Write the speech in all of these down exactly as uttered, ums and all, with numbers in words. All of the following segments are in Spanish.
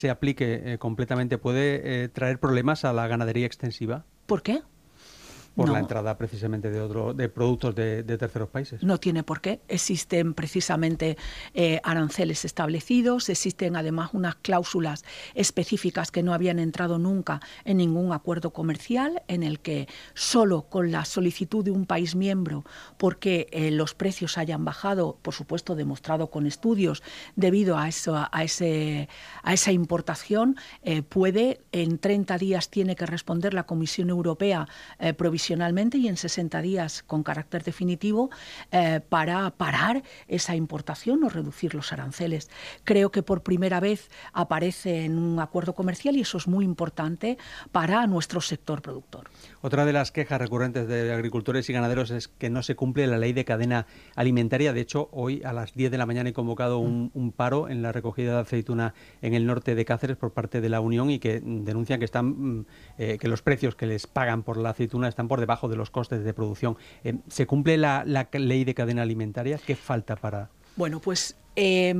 se aplique eh, completamente puede eh, traer problemas a la ganadería extensiva ¿Por qué? por No. la entrada precisamente de otro, de productos de, de terceros países. No tiene por qué. Existen precisamente eh, aranceles establecidos, existen además unas cláusulas específicas que no habían entrado nunca en ningún acuerdo comercial, en el que solo con la solicitud de un país miembro, porque eh, los precios hayan bajado, por supuesto demostrado con estudios, debido a, eso, a, ese, a esa importación, eh, puede, en treinta días tiene que responder la Comisión Europea eh, provisionalmente y en sesenta días con carácter definitivo eh, para parar esa importación o reducir los aranceles. Creo que por primera vez aparece en un acuerdo comercial y eso es muy importante para nuestro sector productor. Otra de las quejas recurrentes de agricultores y ganaderos es que no se cumple la ley de cadena alimentaria. De hecho, hoy a las diez de la mañana he convocado un, un paro en la recogida de aceituna en el norte de Cáceres por parte de la Unión y que denuncian que están eh, que los precios que les pagan por la aceituna están por debajo de los costes de producción. Eh, ¿Se cumple la, la ley de cadena alimentaria? ¿Qué falta para...? Bueno, pues eh,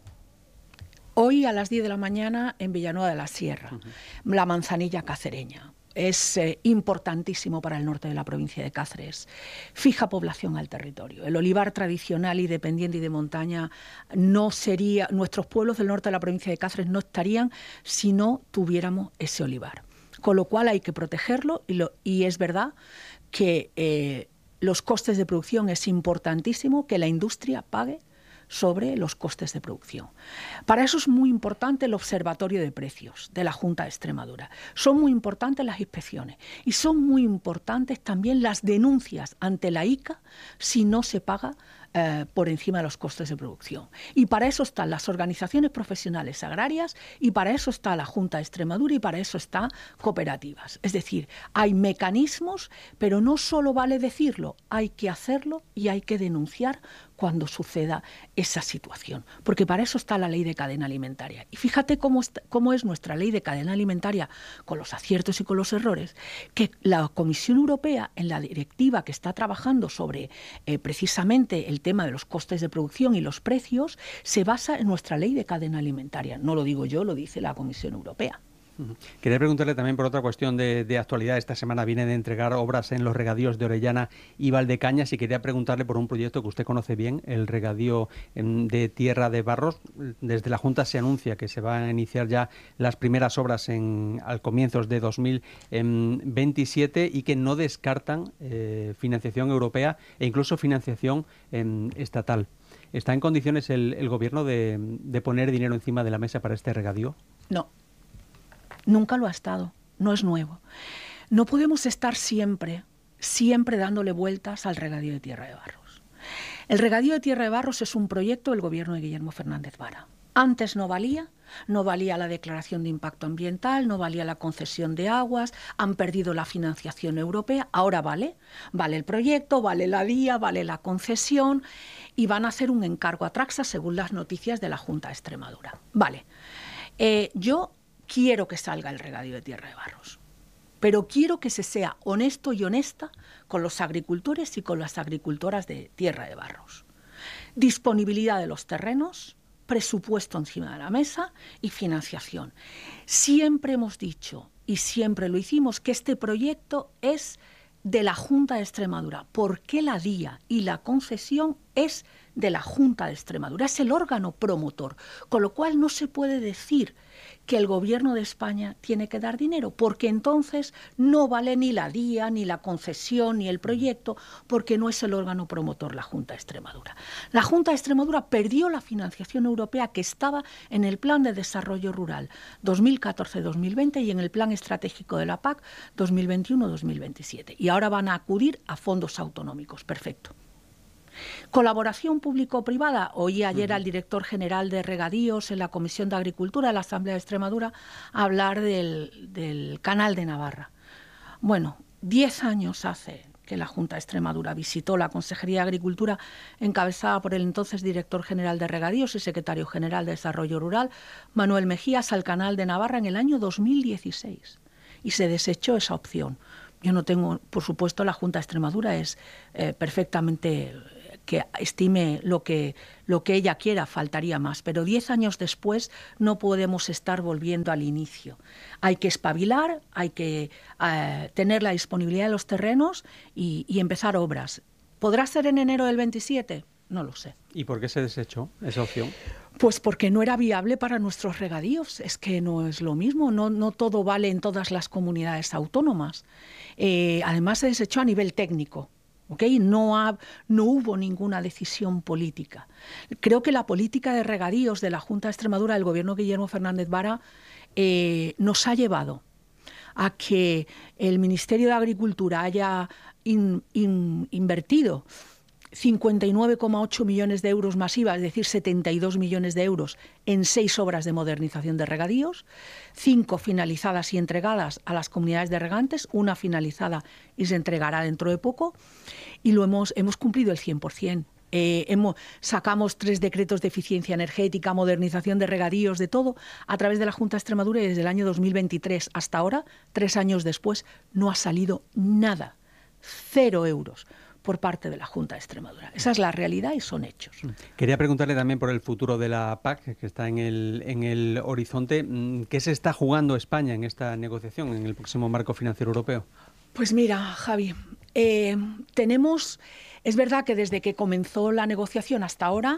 hoy a las diez de la mañana en Villanueva de la Sierra, uh-huh. la manzanilla cacereña. Es eh, importantísimo para el norte de la provincia de Cáceres. Fija población al territorio. El olivar tradicional y dependiente y de montaña no sería... Nuestros pueblos del norte de la provincia de Cáceres no estarían si no tuviéramos ese olivar. Con lo cual hay que protegerlo y, lo, y es verdad que eh, los costes de producción es importantísimo que la industria pague sobre los costes de producción. Para eso es muy importante el Observatorio de Precios de la Junta de Extremadura. Son muy importantes las inspecciones y son muy importantes también las denuncias ante la I C A si no se paga Eh, por encima de los costes de producción. Y para eso están las organizaciones profesionales agrarias y para eso está la Junta de Extremadura y para eso están cooperativas. Es decir, hay mecanismos, pero no solo vale decirlo, hay que hacerlo y hay que denunciar cuando suceda esa situación, porque para eso está la ley de cadena alimentaria. Y fíjate cómo, está, cómo es nuestra ley de cadena alimentaria, con los aciertos y con los errores, que la Comisión Europea, en la directiva que está trabajando sobre eh, precisamente el tema de los costes de producción y los precios, se basa en nuestra ley de cadena alimentaria. No lo digo yo, lo dice la Comisión Europea. Quería preguntarle también por otra cuestión de, de actualidad. Esta semana viene de entregar obras en los regadíos de Orellana y Valdecañas y quería preguntarle por un proyecto que usted conoce bien, el regadío de Tierra de Barros. Desde la Junta se anuncia que se van a iniciar ya las primeras obras en, al comienzos de dos mil veintisiete y que no descartan eh, financiación europea e incluso financiación eh, estatal. ¿Está en condiciones el, el Gobierno de, de poner dinero encima de la mesa para este regadío? No. Nunca lo ha estado, no es nuevo. No podemos estar siempre, siempre dándole vueltas al regadío de Tierra de Barros. El regadío de Tierra de Barros es un proyecto del gobierno de Guillermo Fernández Vara. Antes no valía, no valía la declaración de impacto ambiental, no valía la concesión de aguas, han perdido la financiación europea, ahora vale, vale el proyecto, vale la vía, vale la concesión y van a hacer un encargo a Traxa según las noticias de la Junta de Extremadura. Vale, eh, yo... Quiero que salga el regadío de Tierra de Barros, pero quiero que se sea honesto y honesta con los agricultores y con las agricultoras de Tierra de Barros. Disponibilidad de los terrenos, presupuesto encima de la mesa y financiación. Siempre hemos dicho, y siempre lo hicimos, que este proyecto es de la Junta de Extremadura. ¿Por qué la D I A y la concesión es de la Junta de Extremadura? Es el órgano promotor, con lo cual no se puede decir que el Gobierno de España tiene que dar dinero, porque entonces no vale ni la D I A, ni la concesión, ni el proyecto, porque no es el órgano promotor la Junta de Extremadura. La Junta de Extremadura perdió la financiación europea que estaba en el Plan de Desarrollo Rural dos mil catorce dos mil veinte y en el Plan Estratégico de la P A C dos mil veintiuno dos mil veintisiete. Y ahora van a acudir a fondos autonómicos. Perfecto. Colaboración público-privada. Oí ayer uh-huh. al director general de Regadíos en la Comisión de Agricultura de la Asamblea de Extremadura hablar del, del Canal de Navarra. Bueno, diez años hace que la Junta de Extremadura visitó la Consejería de Agricultura encabezada por el entonces director general de Regadíos y secretario general de Desarrollo Rural, Manuel Mejías, al Canal de Navarra en el año dos mil dieciséis y se desechó esa opción. Yo no tengo, por supuesto, la Junta de Extremadura es eh, perfectamente que estime lo que, lo que ella quiera, faltaría más. Pero diez años después no podemos estar volviendo al inicio. Hay que espabilar, hay que eh, tener la disponibilidad de los terrenos y, y empezar obras. ¿Podrá ser en enero del veintisiete? No lo sé. ¿Y por qué se desechó esa opción? Pues porque no era viable para nuestros regadíos. Es que no es lo mismo, no, no todo vale en todas las comunidades autónomas. Eh, además se desechó a nivel técnico. ¿Okay? No, ha, no hubo ninguna decisión política. Creo que la política de regadíos de la Junta de Extremadura del gobierno de Guillermo Fernández Vara eh, nos ha llevado a que el Ministerio de Agricultura haya in, in, invertido cincuenta y nueve coma ocho millones de euros masivas, es decir, setenta y dos millones de euros en seis obras de modernización de regadíos, cinco finalizadas y entregadas a las comunidades de regantes, una finalizada y se entregará dentro de poco, y lo hemos, hemos cumplido el cien por ciento. Eh, hemos, sacamos tres decretos de eficiencia energética, modernización de regadíos, de todo, a través de la Junta de Extremadura, y desde el año dos mil veintitrés hasta ahora, tres años después, no ha salido nada, cero euros por parte de la Junta de Extremadura. Esa es la realidad y son hechos. Quería preguntarle también por el futuro de la P A C, que está en el, en el horizonte. ¿Qué se está jugando España en esta negociación, en el próximo marco financiero europeo? Pues mira, Javi, eh, tenemos... Es verdad que desde que comenzó la negociación hasta ahora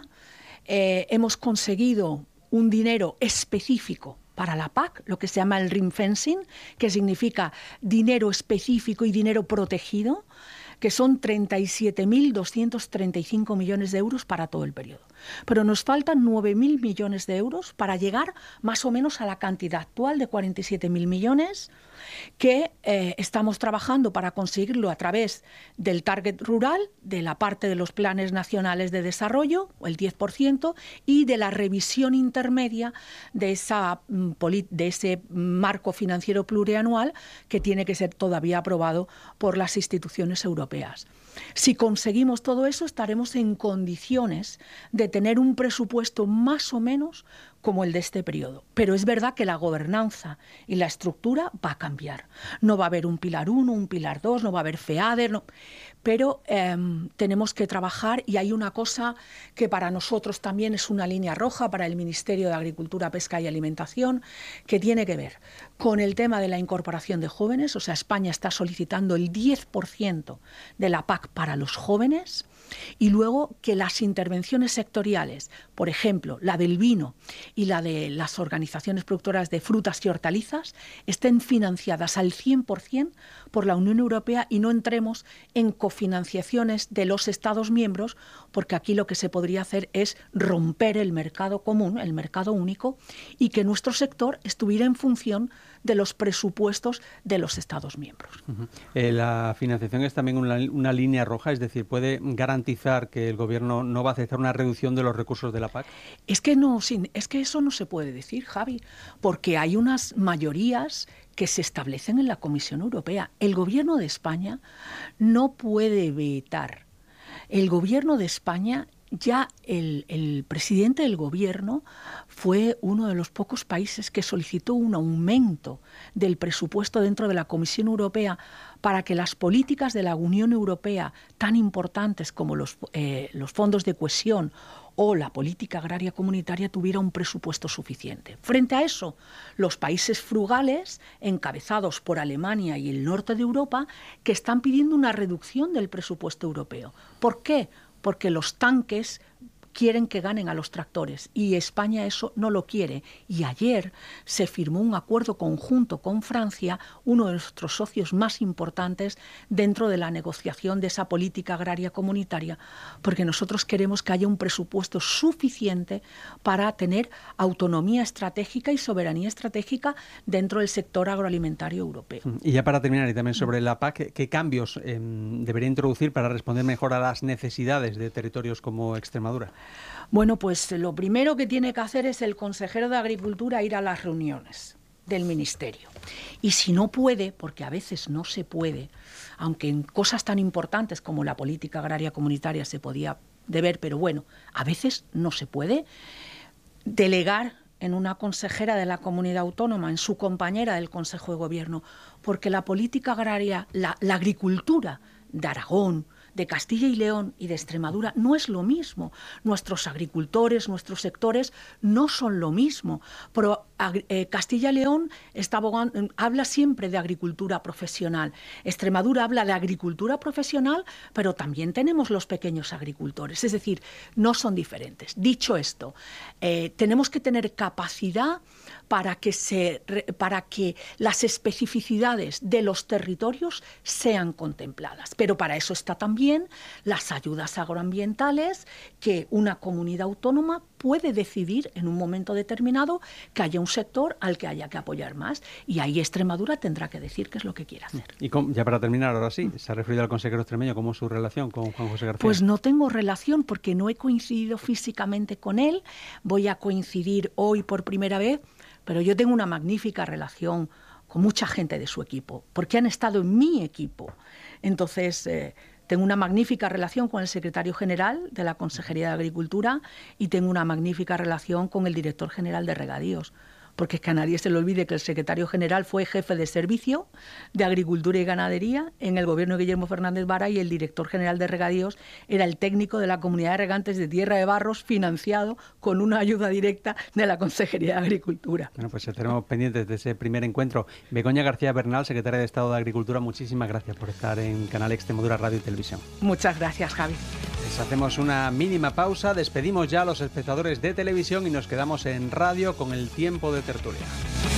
eh, hemos conseguido un dinero específico para la P A C, lo que se llama el ring fencing, que significa dinero específico y dinero protegido, que son treinta y siete mil doscientos treinta y cinco millones de euros para todo el periodo. Pero nos faltan nueve mil millones de euros para llegar más o menos a la cantidad actual de cuarenta y siete mil millones, que eh, estamos trabajando para conseguirlo a través del target rural, de la parte de los planes nacionales de desarrollo, el diez por ciento, y de la revisión intermedia de, esa, de ese marco financiero plurianual que tiene que ser todavía aprobado por las instituciones europeas. Si conseguimos todo eso, estaremos en condiciones de tener un presupuesto más o menos como el de este periodo. Pero es verdad que la gobernanza y la estructura va a cambiar. No va a haber un pilar uno, un pilar dos, no va a haber FEADER, no. Pero eh, tenemos que trabajar, y hay una cosa que para nosotros también es una línea roja, para el Ministerio de Agricultura, Pesca y Alimentación, que tiene que ver con el tema de la incorporación de jóvenes. O sea, España está solicitando el diez por ciento de la P A C para los jóvenes, y luego que las intervenciones sectoriales, por ejemplo, la del vino y la de las organizaciones productoras de frutas y hortalizas, estén financiadas al cien por ciento por la Unión Europea y no entremos en cofinanciaciones de los Estados miembros, porque aquí lo que se podría hacer es romper el mercado común, el mercado único, y que nuestro sector estuviera en función de los presupuestos de los Estados miembros. Uh-huh. eh, la financiación es también una, una línea roja, es decir, ¿puede garantizar que el Gobierno no va a aceptar una reducción de los recursos de la P A C? Es que, no, es que eso no se puede decir, Javi, porque hay unas mayorías que se establecen en la Comisión Europea. El Gobierno de España no puede vetar. El Gobierno de España... Ya el, el presidente del gobierno fue uno de los pocos países que solicitó un aumento del presupuesto dentro de la Comisión Europea para que las políticas de la Unión Europea tan importantes como los, eh, los fondos de cohesión o la política agraria comunitaria tuviera un presupuesto suficiente. Frente a eso, los países frugales, encabezados por Alemania y el norte de Europa, que están pidiendo una reducción del presupuesto europeo. ¿Por qué? Porque los tanques quieren que ganen a los tractores y España eso no lo quiere. Y ayer se firmó un acuerdo conjunto con Francia, uno de nuestros socios más importantes dentro de la negociación de esa política agraria comunitaria, porque nosotros queremos que haya un presupuesto suficiente para tener autonomía estratégica y soberanía estratégica dentro del sector agroalimentario europeo. Y ya para terminar, y también sobre la P A C, ¿qué cambios eh, debería introducir para responder mejor a las necesidades de territorios como Extremadura? Bueno, pues lo primero que tiene que hacer es el consejero de Agricultura ir a las reuniones del Ministerio. Y si no puede, porque a veces no se puede, aunque en cosas tan importantes como la política agraria comunitaria se podía deber, pero bueno, a veces no se puede, delegar en una consejera de la comunidad autónoma, en su compañera del Consejo de Gobierno, porque la política agraria, la, la agricultura de Aragón, de Castilla y León y de Extremadura no es lo mismo. Nuestros agricultores, nuestros sectores no son lo mismo. Pero eh, Castilla y León está abogando, habla siempre de agricultura profesional. Extremadura habla de agricultura profesional, pero también tenemos los pequeños agricultores. Es decir, no son diferentes. Dicho esto, eh, tenemos que tener capacidad para que, se, para que las especificidades de los territorios sean contempladas. Pero para eso está también las ayudas agroambientales, que una comunidad autónoma puede decidir en un momento determinado que haya un sector al que haya que apoyar más. Y ahí Extremadura tendrá que decir qué es lo que quiere hacer. Y con, ya para terminar, ahora sí, se ha referido al consejero extremeño. ¿Cómo es su relación con Juan José García? Pues no tengo relación porque no he coincidido físicamente con él. Voy a coincidir hoy por primera vez, pero yo tengo una magnífica relación con mucha gente de su equipo, porque han estado en mi equipo. Entonces, eh, tengo una magnífica relación con el secretario general de la Consejería de Agricultura y tengo una magnífica relación con el director general de Regadíos. Porque es que a nadie se le olvide que el secretario general fue jefe de servicio de Agricultura y Ganadería en el gobierno de Guillermo Fernández Vara y el director general de Regadíos era el técnico de la Comunidad de Regantes de Tierra de Barros, financiado con una ayuda directa de la Consejería de Agricultura. Bueno, pues estaremos pendientes de ese primer encuentro. Begoña García Bernal, secretaria de Estado de Agricultura, muchísimas gracias por estar en Canal Extremadura Radio y Televisión. Muchas gracias, Javi. Les hacemos una mínima pausa, despedimos ya a los espectadores de televisión y nos quedamos en radio con el tiempo de tertulia.